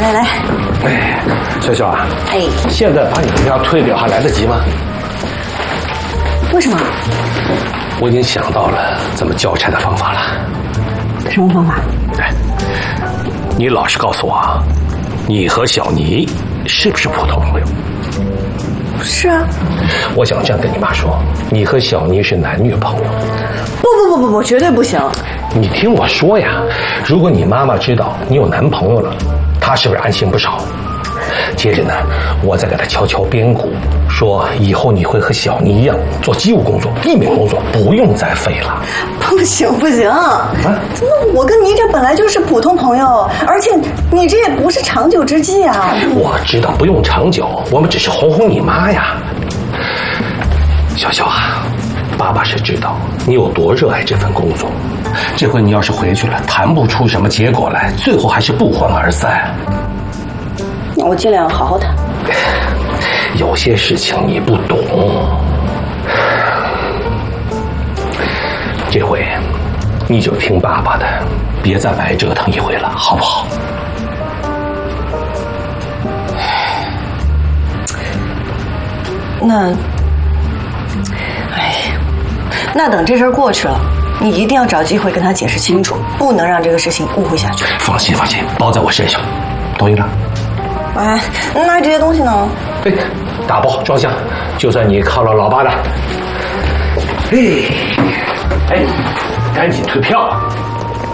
来。 哎，小小啊， 哎， 现在把你们家退掉还来得及吗？ 为什么？ 我已经想到了怎么交差的方法了。 什么方法？ 哎，你老实告诉我啊，你和小妮是不是普通朋友？ 是啊。 我想这样跟你妈说，你和小妮是男女朋友。 不，绝对不行。 你听我说呀，如果你妈妈知道你有男朋友了，她是不是安心不少？接着呢，我再给她敲敲边鼓，说以后你会和小妮一样做机务工作、地面工作，不用再飞了。 不行，怎么我跟你这本来就是普通朋友，而且你这也不是长久之计啊。 我知道不用长久，我们只是哄哄你妈呀。小小啊，爸爸是知道你有多热爱这份工作，这回你要是回去了，谈不出什么结果来，最后还是不欢而散。 我尽量好好谈。 有些事情你不懂，这回你就听爸爸的，别再白折腾一回了，好不好？ 那等这事儿过去了，你一定要找机会跟他解释清楚，不能让这个事情误会下去。 放心，包在我身上，同意了？ 哎，那这些东西呢？ 对，打包装箱，就算你靠了老爸的。哎，赶紧退票啊！